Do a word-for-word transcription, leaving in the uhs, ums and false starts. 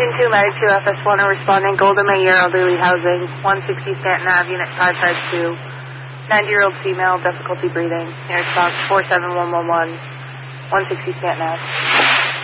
Engine two, Ladder two, F S one are responding. Golda Meir, elderly housing, one sixty Stanton Avenue, Unit five five two. ninety-year-old female, difficulty breathing. Air response four seven one one one, one sixty Stanton Avenue.